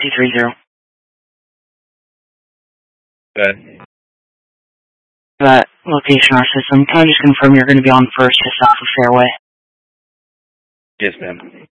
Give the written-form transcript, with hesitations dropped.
230. Good. That location, our system. Can I just confirm you're going to be on first, just off of Fairway? Yes, ma'am.